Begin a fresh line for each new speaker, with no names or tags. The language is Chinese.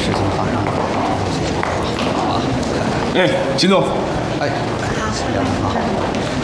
事情发生了。
哎，秦总，
哎，行，好。